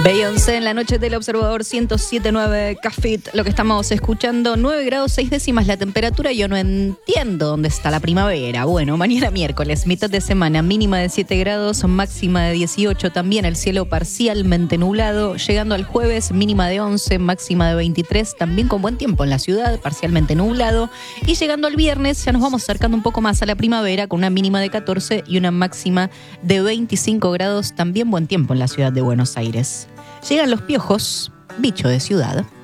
Beyoncé en la noche del Observador 107.9 Cafit. Lo que estamos escuchando, 9 grados 6 décimas la temperatura. Yo no entiendo dónde está la primavera. Bueno, mañana miércoles, mitad de semana, mínima de 7 grados, máxima de 18. También el cielo parcialmente nublado. Llegando al jueves, mínima de 11, máxima de 23. También con buen tiempo en la ciudad, parcialmente nublado. Y llegando al viernes, ya nos vamos acercando un poco más a la primavera, con una mínima de 14 y una máxima de 25 grados. También buen tiempo en la ciudad de Buenos Aires. Llegan los piojos, bicho de ciudad.